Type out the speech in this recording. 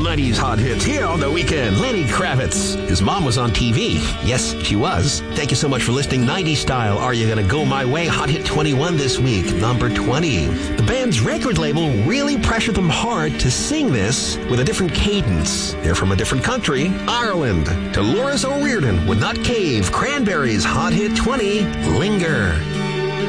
90s hot hits here on the weekend. Lenny Kravitz. His mom was on TV. Yes, she was. Thank you so much for listening. 90s Style. Are You Gonna Go My Way? Hot Hit 21 this week. Number 20. The band's record label really pressured them hard to sing this with a different cadence. They're from a different country, Ireland. Dolores O'Riordan would not cave. Cranberries. Hot Hit 20. Linger.